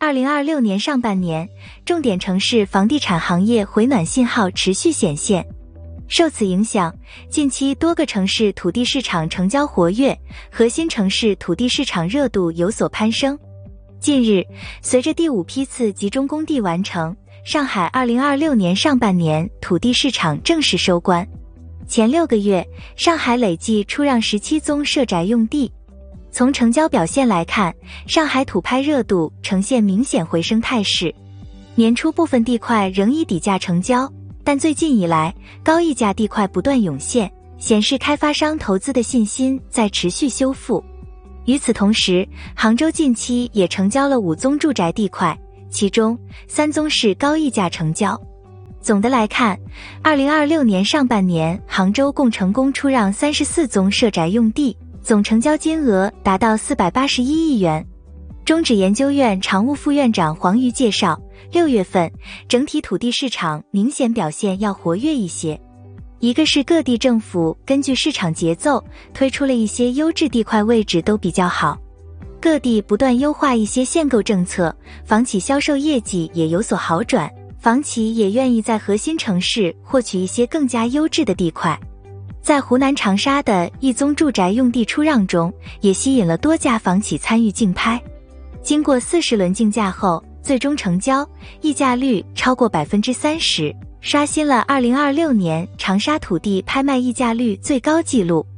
2026年上半年，重点城市房地产行业回暖信号持续显现。受此影响，近期多个城市土地市场成交活跃，核心城市土地市场热度有所攀升。近日，随着第5批次集中供地完成，上海2026年上半年土地市场正式收官。前6个月，上海累计出让17宗社宅用地。从成交表现来看，上海土拍热度呈现明显回升态势。年初部分地块仍以底价成交，但最近以来，高溢价地块不断涌现，显示开发商投资的信心在持续修复。与此同时，杭州近期也成交了5宗住宅地块，其中3宗是高溢价成交。总的来看，2026年上半年，杭州共成功出让34宗社宅用地，总成交金额达到481亿元。中指研究院常务副院长黄瑜介绍，6月份整体土地市场明显表现要活跃一些。一个是各地政府根据市场节奏推出了一些优质地块，位置都比较好，各地不断优化一些限购政策，房企销售业绩也有所好转，房企也愿意在核心城市获取一些更加优质的地块。在湖南长沙的1宗住宅用地出让中，也吸引了多家房企参与竞拍。经过40轮竞价后，最终成交，溢价率超过 30%， 刷新了2026年长沙土地拍卖溢价率最高纪录。